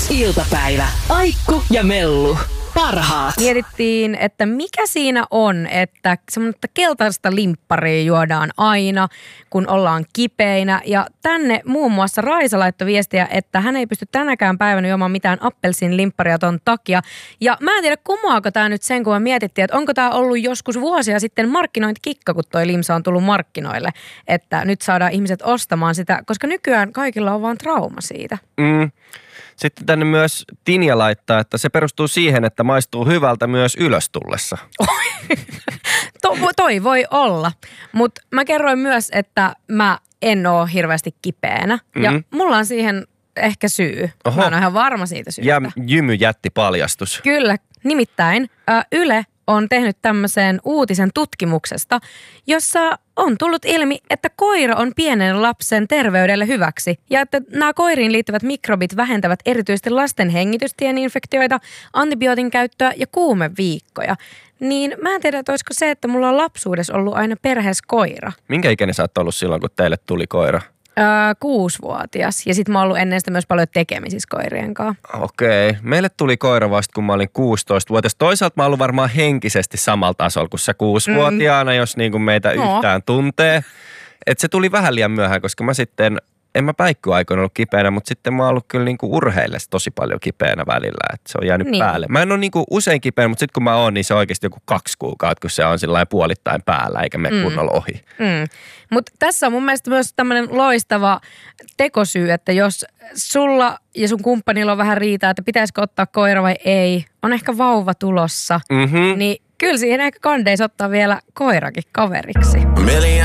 iltapäivä. Aikku ja Mellu. Parhaat. Mietittiin, että mikä siinä on, että semmoista keltaista limpparia juodaan aina, kun ollaan kipeinä. Ja tänne muun muassa Raisa laittoi viestiä, että hän ei pysty tänäkään päivänä juomaan mitään appelsiinilimpparia ton takia. Ja mä en tiedä, kumoako tää nyt sen, kun me mietittiin, että onko tää ollut joskus vuosia sitten markkinointikikka, kun toi limsa on tullut markkinoille. Että nyt saadaan ihmiset ostamaan sitä, koska nykyään kaikilla on vaan trauma siitä. Sitten tänne myös Tinja laittaa, että se perustuu siihen, että maistuu hyvältä myös ylös tullessa. Toi voi olla, mutta mä kerroin myös, että mä en oo hirveästi kipeänä ja mulla on siihen ehkä syy. Oho. Mä en ole ihan varma siitä syystä. Ja jymyjättipaljastus. Kyllä, nimittäin Yle on tehnyt tämmöisen uutisen tutkimuksesta, jossa on tullut ilmi, että koira on pienen lapsen terveydelle hyväksi ja että nämä koiriin liittyvät mikrobit vähentävät erityisesti lasten hengitystieninfektioita, antibiootin käyttöä ja kuumeviikkoja. Niin mä en tiedä, että olisiko se, että mulla on lapsuudessa ollut aina perheessä koira. Minkä ikäinen sä oot ollut silloin, kun teille tuli koira? 6-vuotias. Ja sit mä oon ollut ennen sitä myös paljon tekemisissä koirien kanssa. Okei. Meille tuli koira vasta, kun mä olin 16-vuotias. Toisaalta mä oon ollut varmaan henkisesti samalla tasolla kuin sä 6-vuotiaana, jos niin kuin meitä yhtään tuntee. Et se tuli vähän liian myöhään, koska mä sitten, en mä päikkyaikoina ollut kipeänä, mutta sitten mä oon ollut kyllä niin kuin urheillessa tosi paljon kipeänä välillä. Että se on jäänyt päälle. Mä en ole niin kuin usein kipeänä, mutta sitten kun mä oon, niin se on oikeasti joku 2 kuukautta, kun se on sillain puolittain päällä eikä mene kunnolla ohi. Mutta tässä on mun mielestä myös tämmöinen loistava tekosyy, että jos sulla ja sun kumppanilla on vähän riitaa, että pitäisikö ottaa koira vai ei, on ehkä vauva tulossa, niin kyllä siihen ehkä kandeisi ottaa vielä koirakin kaveriksi.